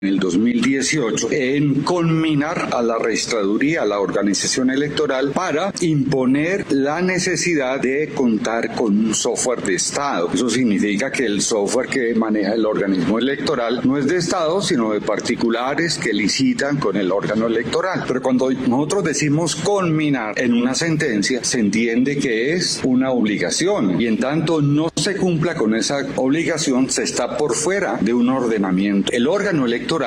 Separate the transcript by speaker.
Speaker 1: en el 2018 en conminar a la registraduría, a la organización electoral, para imponer la necesidad de contar con un software de Estado. Eso significa que el software que maneja el organismo electoral no es de Estado, sino de particulares que licitan con el órgano electoral. Pero cuando nosotros decimos conminar en una sentencia, se entiende que es una obligación, y en tanto no se cumpla con esa obligación, se está por fuera de un ordenamiento. El órgano electoral